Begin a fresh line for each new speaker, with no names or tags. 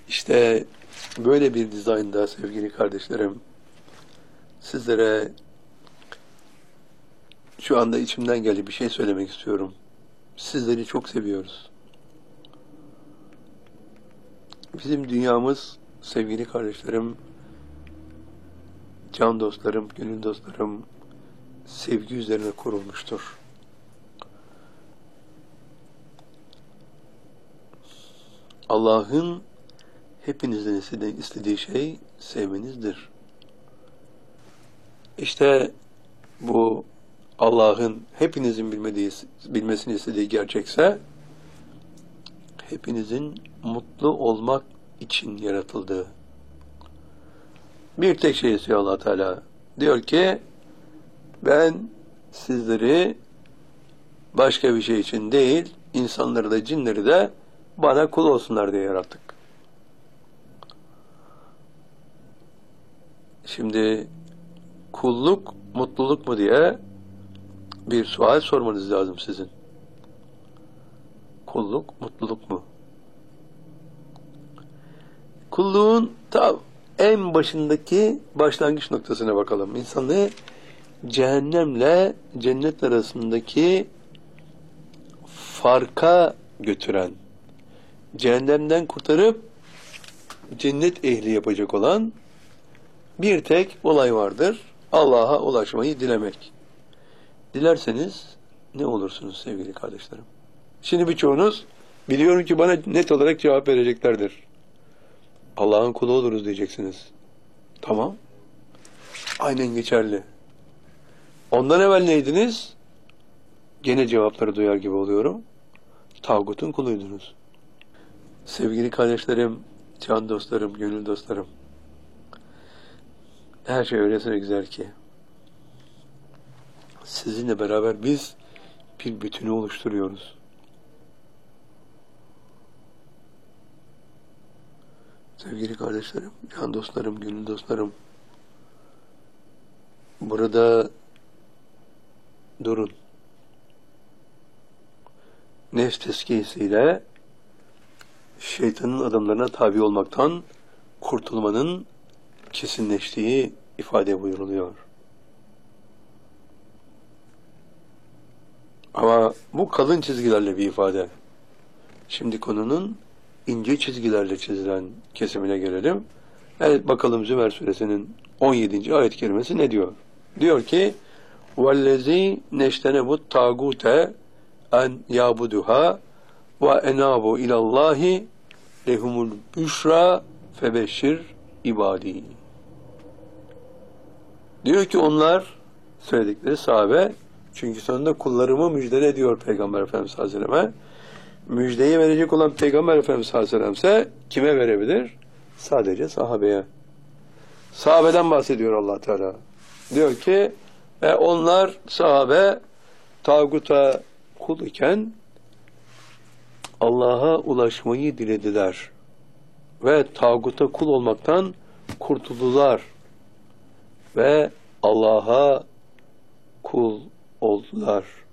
İşte böyle bir dizaynda sevgili kardeşlerim, sizlere şu anda içimden geldi bir şey söylemek istiyorum. Sizleri çok seviyoruz. Bizim dünyamız sevgili kardeşlerim, can dostlarım, gönül dostlarım, sevgi üzerine kurulmuştur. Allah'ın hepinizden istediği şey sevmenizdir. İşte bu Allah'ın hepinizin bilmesini istediği gerçekse, hepinizin mutlu olmak için yaratıldığı. Bir tek şey istiyor Allah Teala. Diyor ki, ben sizleri başka bir şey için değil, insanları da cinleri de bana kul olsunlar diye yarattık. Şimdi kulluk mutluluk mu diye bir sual sormanız lazım sizin. Kulluk mutluluk mu? Kulluğun en başındaki başlangıç noktasına bakalım. İnsanı cehennemle cennet arasındaki farka götüren, cehennemden kurtarıp cennet ehli yapacak olan bir tek olay vardır. Allah'a ulaşmayı dilemek. Dilerseniz ne olursunuz sevgili kardeşlerim? Şimdi birçoğunuz biliyorum ki bana net olarak cevap vereceklerdir. Allah'ın kulu oluruz diyeceksiniz. Tamam. Aynen geçerli. Ondan evvel neydiniz? Gene cevapları duyar gibi oluyorum. Tağutun kuluydunuz. Sevgili kardeşlerim, can dostlarım, gönül dostlarım. Her şey öylesine güzel ki. Sizinle beraber biz bir bütünü oluşturuyoruz. Sevgili kardeşlerim, can dostlarım, gönül dostlarım. Burada durun. Nefs tezkiyesiyle şeytanın adımlarına tabi olmaktan kurtulmanın kesinleştiği ifade buyuruluyor. Ama bu kalın çizgilerle bir ifade. Şimdi konunun ince çizgilerle çizilen kesimine gelelim. Evet, bakalım Zümer suresinin 17. ayet kerimesi ne diyor? Diyor ki وَالَّذ۪ي نَشْتَنَبُ التَّاغُوتَ اَنْ يَعْبُدُهَا وَاَنَابُوا اِلَى اللّٰهِ لَهُمُ الْبُشْرَى فَبَشِّرْ ibadi. Diyor ki onlar, söyledikleri sahabe, çünkü sonunda kullarımı müjdele diyor Peygamber Efendimiz Hazretlerine. Müjdeyi verecek olan Peygamber Efendimiz Hazretleri ise kime verebilir? Sadece sahabeye. Sahabeden bahsediyor Allah Teala. Diyor ki onlar sahabe tağuta kul iken Allah'a ulaşmayı dilediler ve tağuta kul olmaktan kurtuldular ve Allah'a kul oldular.